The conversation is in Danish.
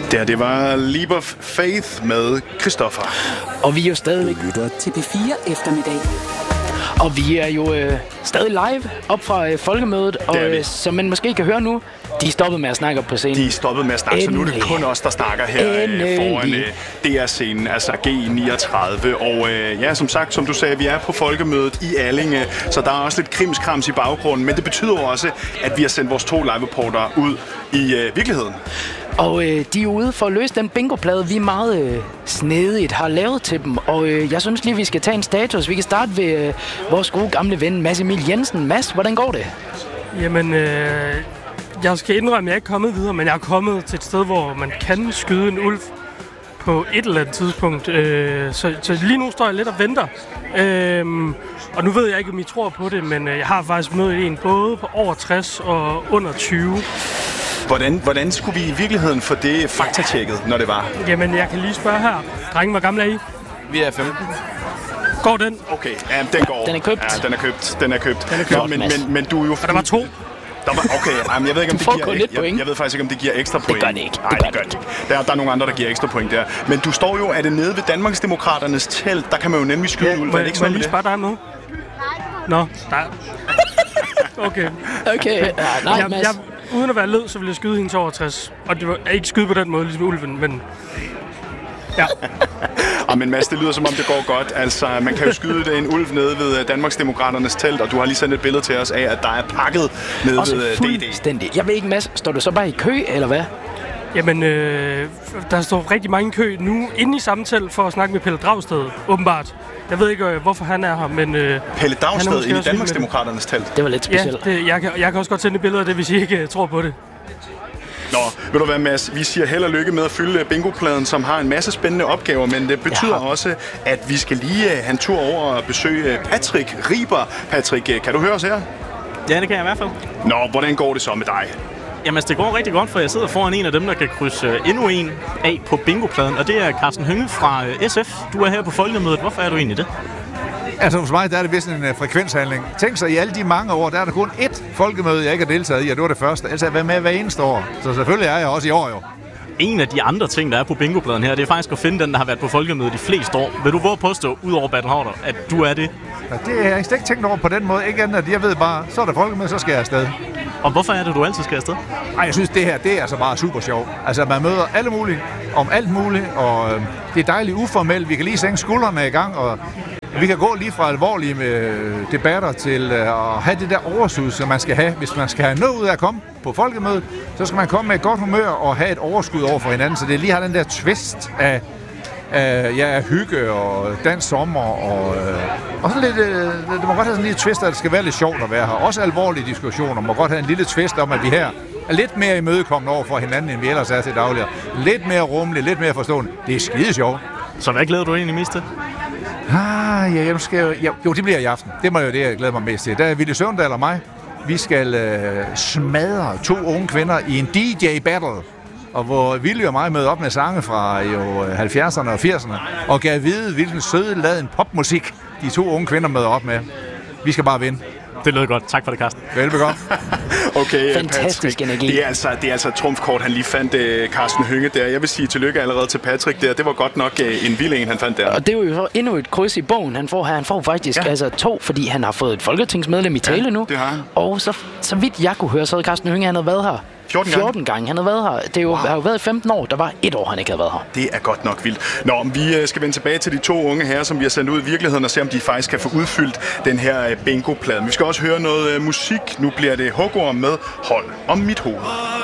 Det var Leap of Faith med Christoffer. Og vi er jo stadigvæk lytter til P4 eftermiddag. Og vi er jo stadig live op fra folkemødet, og som man måske kan høre nu, de er stoppet med at snakke op på scenen. De er stoppet med at snakke, så nu er det kun os, der snakker her foran DR-scenen, altså G39. Og ja, som sagt, som du sagde, vi er på folkemødet i Allinge, så der er også lidt krimskrams i baggrunden, men det betyder også, at vi har sendt vores 2 live-reportere ud i virkeligheden. Og de er ude for at løse den bingoplade, vi meget snedigt har lavet til dem. Og jeg synes lige, vi skal tage en status. Vi kan starte ved vores gode gamle ven, Mads Emil Jensen. Mads, hvordan går det? Jamen, jeg skal indrømme, at jeg ikke er kommet videre, men jeg er kommet til et sted, hvor man kan skyde en ulv på et eller andet tidspunkt. Så lige nu står jeg lidt og venter. Og nu ved jeg ikke, om I tror på det, men jeg har faktisk mødt en både på over 60 og under 20. Hvordan skulle vi i virkeligheden få det faktatjekket, når det var? Jamen, jeg kan lige spørge her. Drenge, hvor gamle er I? Vi er 15. Går den? Okay, ja, den går. Den er købt. Ja, den er købt. Nå, men du er jo... Og der var 2. Okay, jeg ved ikke, om det giver... Jeg ved faktisk ikke, om det giver ekstra point. Det gør det ikke. Nej, det gør det ikke. Der er nogle andre, der giver ekstra point der. Men du står jo, er det nede ved Danmarksdemokraternes telt? Der kan man jo nemlig skyde ud. Må jeg lige spørge dig nu? Nå, der... Okay. Okay, nej, Mads. Uden at være led, så ville jeg skyde hende til over 60. Og det var ikke skyde på den måde, ligesom ulven, men... Ja. Men Mads, det lyder som om det går godt. Altså, man kan jo skyde en ulv nede ved Danmarksdemokraternes telt, og du har lige sendt et billede til os af, at der er pakket nede også ved DD. Fuldstændig. Jeg ved ikke, Mads, står du så bare i kø, eller hvad? Jamen, der står rigtig mange i kø nu inde i samme telt for at snakke med Pelle Dragsted, åbenbart. Jeg ved ikke, hvorfor han er her, men... Pelle Dragsted i Danmarksdemokraternes telt? Det var lidt specielt. Ja, jeg kan også godt sende et billede af det, hvis I ikke tror på det. Nå, ved du hvad, Mads? Vi siger held og lykke med at fylde bingopladen, som har en masse spændende opgaver, men det betyder også, at vi skal lige have en tur over og besøge Patrick Riber. Patrick, kan du høre os her? Ja, det kan jeg i hvert fald. Nå, hvordan går det så med dig? Jamen, det går rigtig godt, for jeg sidder foran en af dem, der kan krydse endnu en af på bingopladen, og det er Carsten Hønge fra SF. Du er her på folkemødet. Hvorfor er du egentlig det? Altså hos mig, der er det vist en frekvenshandling. Tænk sig, i alle de mange år, der er der kun ét folkemøde, jeg ikke har deltaget i, og det var det første. Altså, jeg har været med hver eneste år. Så selvfølgelig er jeg også i år jo. En af de andre ting, der er på bingopladen her, det er faktisk at finde den, der har været på folkemødet de fleste år. Vil du våge påstå, ud over Battle Harder, at du er det? Ja, det har jeg slet ikke tænkt over på den måde. Ikke andet, at jeg ved bare, så er der folkemøde, så skal jeg afsted. Og hvorfor er det, du altid skal afsted? Ej, jeg synes, det her, det er altså bare super sjovt. Altså, man møder alle mulige om alt muligt, og det er dejligt uformelt. Vi kan lige sænke skuldrene i gang, og vi kan gå lige fra alvorlige debatter til at have det der overskud, som man skal have. Hvis man skal have noget ud af at komme på folkemødet, så skal man komme med et godt humør og have et overskud over for hinanden. Så det lige har den der twist af hygge og dansk sommer og så lidt, det må godt have sådan en lille twist, at det skal være lidt sjovt at være her. Også alvorlige diskussioner må godt have en lille twist om, at vi her er lidt mere imødekommende over for hinanden, end vi ellers er til daglig. Lidt mere rummeligt, lidt mere forstående. Det er skide sjovt. Så hvad glæder du egentlig mest til? Jo, det bliver i aften. Det må jo det, jeg glæder mig mest til. Der er Ville Søvndal og mig. Vi skal smadre 2 unge kvinder i en DJ-battle. Og hvor Ville og mig møder op med sange fra 70'erne og 80'erne. Og gav vide, hvilken sødeladen popmusik de 2 unge kvinder møder op med. Vi skal bare vinde. Det lød godt. Tak for det, Carsten. Velbekomme. Okay, fantastisk Patrick. Energi. Det er altså et trumfkort, han lige fandt Carsten Hønge der. Jeg vil sige tillykke allerede til Patrick der. Det var godt nok en vild en, han fandt der. Og det er jo så endnu et kryds i bogen, han får her. Han får faktisk 2, fordi han har fået et folketingsmedlem i tale nu. Det har han. Og så vidt jeg kunne høre, så havde Carsten Hønge, han havde været her 14 gange. Han havde været her. Det har jo været i 15 år. Der var 1 år, han ikke havde været her. Det er godt nok vildt. Nå, vi skal vende tilbage til de 2 unge her, som vi har sendt ud i virkeligheden, og se, om de faktisk kan få udfyldt den her bingo-plade. Vi skal også høre noget musik. Nu bliver det Hugorm med Hold om mit hoved.